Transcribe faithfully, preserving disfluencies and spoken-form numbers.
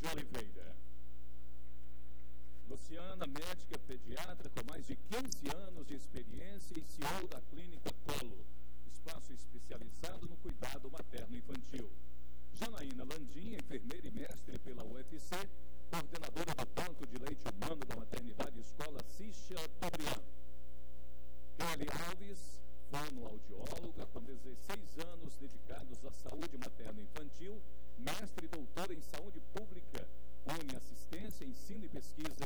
Oliveira. Luciana, médica pediatra com mais de quinze anos de experiência e C E O da Clínica Colo, espaço especializado no cuidado materno-infantil. Janaína Landim, enfermeira e mestre pela U F C, coordenadora do Banco de Leite Humano da Maternidade Escola Cisha Tobrian. Kelly Alves, fonoaudióloga com dezesseis anos dedicados à saúde materno-infantil, mestre e doutora em saúde pública, une assistência, ensino e pesquisa